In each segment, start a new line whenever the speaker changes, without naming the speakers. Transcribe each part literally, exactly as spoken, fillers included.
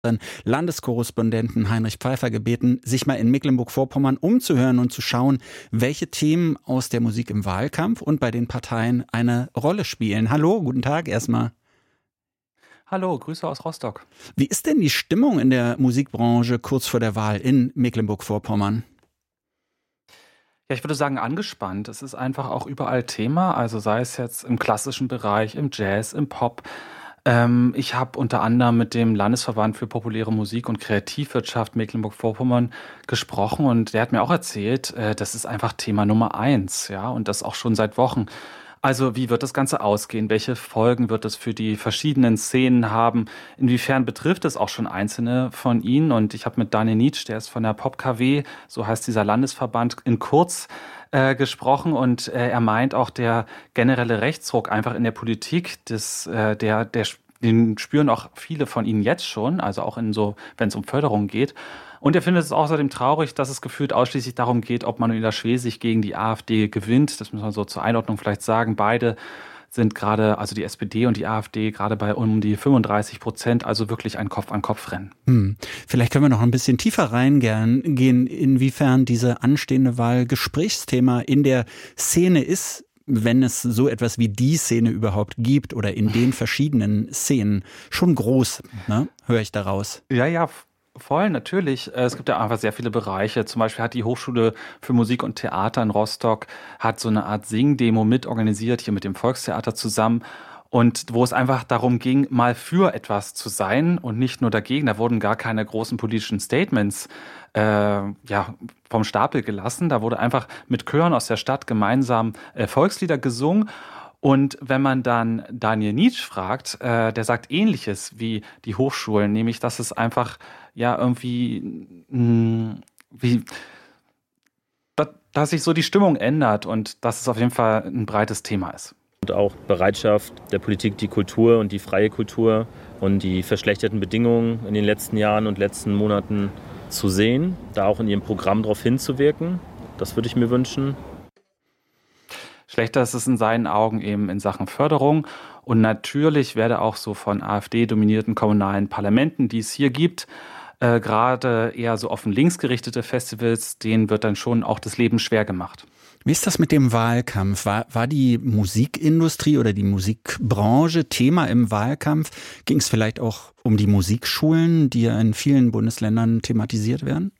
Landeskorrespondenten Heinrich Pfeiffer gebeten, sich mal in Mecklenburg-Vorpommern umzuhören und zu schauen, welche Themen aus der Musik im Wahlkampf und bei den Parteien eine Rolle spielen. Hallo, guten Tag erstmal.
Hallo, Grüße aus Rostock.
Wie ist denn die Stimmung in der Musikbranche kurz vor der Wahl in Mecklenburg-Vorpommern?
Ja, ich würde sagen angespannt. Es ist einfach auch überall Thema, also sei es jetzt im klassischen Bereich, im Jazz, im Pop. Ähm, ich habe unter anderem mit dem Landesverband für populäre Musik und Kreativwirtschaft Mecklenburg-Vorpommern gesprochen und der hat mir auch erzählt, äh, das ist einfach Thema Nummer eins, ja, und das auch schon seit Wochen. Also wie wird das Ganze ausgehen? Welche Folgen wird es für die verschiedenen Szenen haben? Inwiefern betrifft es auch schon einzelne von ihnen? Und ich habe mit Daniel Nitsch, der ist von der Pop K W, so heißt dieser Landesverband, in kurz äh, gesprochen. Und äh, er meint auch, der generelle Rechtsruck einfach in der Politik, das, äh, der, der, den spüren auch viele von ihnen jetzt schon, also auch in so, wenn es um Förderung geht. Und er findet es außerdem traurig, dass es gefühlt ausschließlich darum geht, ob Manuela Schwesig gegen die AfD gewinnt. Das muss man so zur Einordnung vielleicht sagen. Beide sind gerade, also die S P D und die AfD, gerade bei um die fünfunddreißig Prozent, also wirklich ein Kopf-an-Kopf-Rennen.
Hm. Vielleicht können wir noch ein bisschen tiefer reingehen, inwiefern diese anstehende Wahl Gesprächsthema in der Szene ist, wenn es so etwas wie die Szene überhaupt gibt oder in den verschiedenen Szenen. Schon groß, ne? Höre ich daraus.
Ja, ja, voll, natürlich. Es gibt ja einfach sehr viele Bereiche. Zum Beispiel hat die Hochschule für Musik und Theater in Rostock hat so eine Art Singdemo mitorganisiert, hier mit dem Volkstheater zusammen. Und wo es einfach darum ging, mal für etwas zu sein und nicht nur dagegen. Da wurden gar keine großen politischen Statements äh, ja, vom Stapel gelassen. Da wurde einfach mit Chören aus der Stadt gemeinsam äh, Volkslieder gesungen. Und wenn man dann Daniel Nitsch fragt, äh, der sagt Ähnliches wie die Hochschulen, nämlich, dass es einfach ja irgendwie, mh, wie, dass, dass sich so die Stimmung ändert und dass es auf jeden Fall ein breites Thema ist.
Und auch Bereitschaft der Politik, die Kultur und die freie Kultur und die verschlechterten Bedingungen in den letzten Jahren und letzten Monaten zu sehen, da auch in ihrem Programm darauf hinzuwirken. Das würde ich mir wünschen.
Schlechter ist es in seinen Augen eben in Sachen Förderung. Und natürlich werde auch so von AfD-dominierten kommunalen Parlamenten, die es hier gibt, äh, gerade eher so offen links gerichtete Festivals, denen wird dann schon auch das Leben schwer gemacht.
Wie ist das mit dem Wahlkampf? War, war die Musikindustrie oder die Musikbranche Thema im Wahlkampf? Ging es vielleicht auch um die Musikschulen, die ja in vielen Bundesländern thematisiert werden?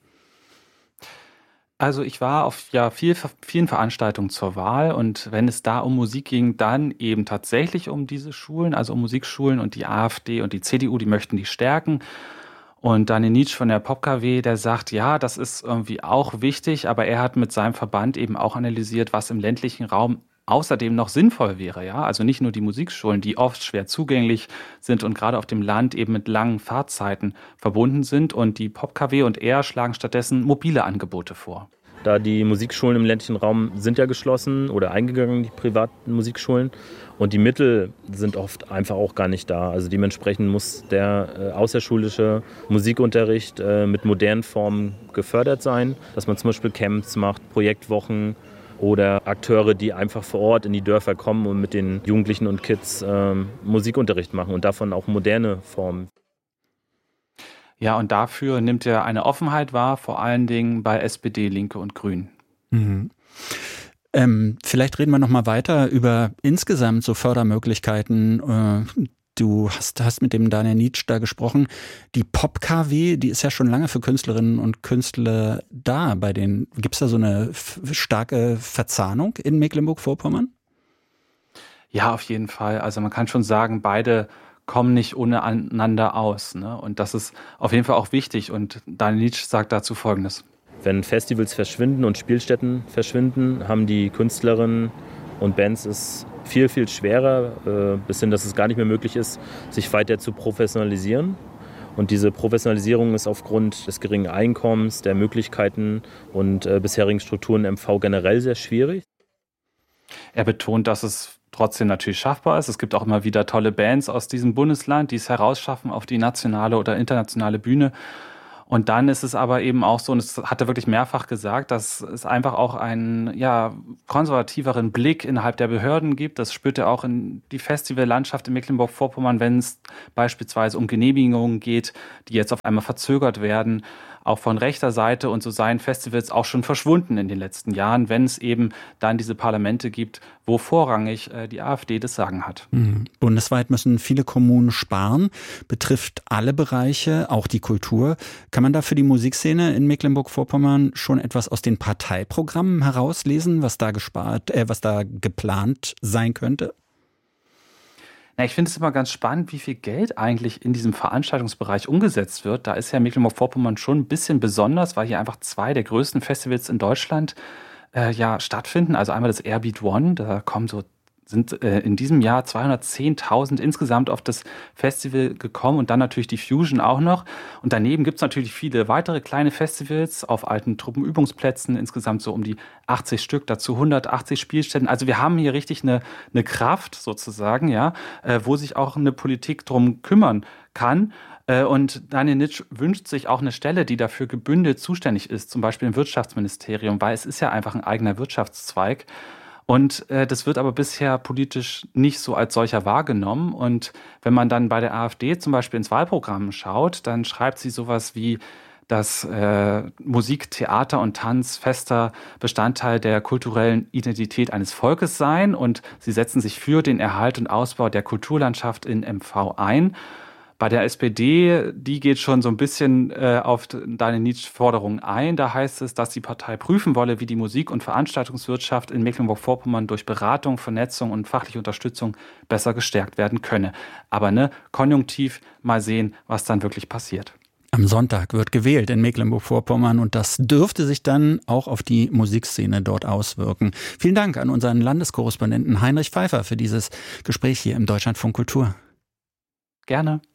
Also ich war auf ja viel, vielen Veranstaltungen zur Wahl und wenn es da um Musik ging, dann eben tatsächlich um diese Schulen, also um Musikschulen und die AfD und die C D U, die möchten die stärken. Und Daniel Nitsch von der Pop K W, der sagt, ja, das ist irgendwie auch wichtig, aber er hat mit seinem Verband eben auch analysiert, was im ländlichen Raum außerdem noch sinnvoll wäre, ja, also nicht nur die Musikschulen, die oft schwer zugänglich sind und gerade auf dem Land eben mit langen Fahrzeiten verbunden sind und die Pop K W und er schlagen stattdessen mobile Angebote vor.
Da die Musikschulen im ländlichen Raum sind ja geschlossen oder eingegangen, die privaten Musikschulen. Und die Mittel sind oft einfach auch gar nicht da. Also dementsprechend muss der äh, außerschulische Musikunterricht äh, mit modernen Formen gefördert sein. Dass man zum Beispiel Camps macht, Projektwochen oder Akteure, die einfach vor Ort in die Dörfer kommen und mit den Jugendlichen und Kids äh, Musikunterricht machen und davon auch moderne Formen.
Ja, und dafür nimmt er eine Offenheit wahr, vor allen Dingen bei S P D, Linke und Grünen.
Mhm. Ähm, vielleicht reden wir noch mal weiter über insgesamt so Fördermöglichkeiten. Äh, du hast, hast mit dem Daniel Nitsch da gesprochen. Die Pop K W, die ist ja schon lange für Künstlerinnen und Künstler da. Bei den, gibt es da so eine f- starke Verzahnung in Mecklenburg-Vorpommern?
Ja, auf jeden Fall. Also man kann schon sagen, beide kommen nicht ohne einander aus. Ne? Und das ist auf jeden Fall auch wichtig. Und Daniel Nitsch sagt dazu Folgendes.
Wenn Festivals verschwinden und Spielstätten verschwinden, haben die Künstlerinnen und Bands es viel, viel schwerer, äh, bis hin, dass es gar nicht mehr möglich ist, sich weiter zu professionalisieren. Und diese Professionalisierung ist aufgrund des geringen Einkommens, der Möglichkeiten und äh, bisherigen Strukturen im M V generell sehr schwierig.
Er betont, dass es trotzdem natürlich schaffbar ist. Es gibt auch immer wieder tolle Bands aus diesem Bundesland, die es herausschaffen auf die nationale oder internationale Bühne. Und dann ist es aber eben auch so, und das hat er wirklich mehrfach gesagt, dass es einfach auch einen ja, konservativeren Blick innerhalb der Behörden gibt. Das spürt er auch in die Festivallandschaft in Mecklenburg-Vorpommern, wenn es beispielsweise um Genehmigungen geht, die jetzt auf einmal verzögert werden, auch von rechter Seite. Und so seien Festivals auch schon verschwunden in den letzten Jahren, wenn es eben dann diese Parlamente gibt, wo vorrangig äh, die AfD das Sagen hat.
Mhm. Bundesweit müssen viele Kommunen sparen, betrifft alle Bereiche, auch die Kultur. Kann man da für die Musikszene in Mecklenburg-Vorpommern schon etwas aus den Parteiprogrammen herauslesen, was da gespart, äh, was da geplant sein könnte?
Na, ich finde es immer ganz spannend, wie viel Geld eigentlich in diesem Veranstaltungsbereich umgesetzt wird. Da ist ja Mecklenburg-Vorpommern schon ein bisschen besonders, weil hier einfach zwei der größten Festivals in Deutschland äh, ja stattfinden. Also einmal das Airbeat One, da kommen so sind äh, in diesem Jahr zweihundertzehntausend insgesamt auf das Festival gekommen und dann natürlich die Fusion auch noch. Und daneben gibt es natürlich viele weitere kleine Festivals auf alten Truppenübungsplätzen, insgesamt so um die achtzig Stück, dazu hundertachtzig Spielstätten. Also wir haben hier richtig eine, eine Kraft sozusagen, ja, äh, wo sich auch eine Politik drum kümmern kann. Äh, und Daniel Nitsch wünscht sich auch eine Stelle, die dafür gebündelt zuständig ist, zum Beispiel im Wirtschaftsministerium, weil es ist ja einfach ein eigener Wirtschaftszweig. Und äh, das wird aber bisher politisch nicht so als solcher wahrgenommen. Und wenn man dann bei der AfD zum Beispiel ins Wahlprogramm schaut, dann schreibt sie sowas wie, dass äh, Musik, Theater und Tanz fester Bestandteil der kulturellen Identität eines Volkes seien. Und sie setzen sich für den Erhalt und Ausbau der Kulturlandschaft in M V ein. Bei der S P D, die geht schon so ein bisschen äh, auf Daniel Nitschs Forderungen ein. Da heißt es, dass die Partei prüfen wolle, wie die Musik- und Veranstaltungswirtschaft in Mecklenburg-Vorpommern durch Beratung, Vernetzung und fachliche Unterstützung besser gestärkt werden könne. Aber ne, konjunktiv mal sehen, was dann wirklich passiert.
Am Sonntag wird gewählt in Mecklenburg-Vorpommern und das dürfte sich dann auch auf die Musikszene dort auswirken. Vielen Dank an unseren Landeskorrespondenten Heinrich Pfeiffer für dieses Gespräch hier im Deutschlandfunk Kultur.
Gerne.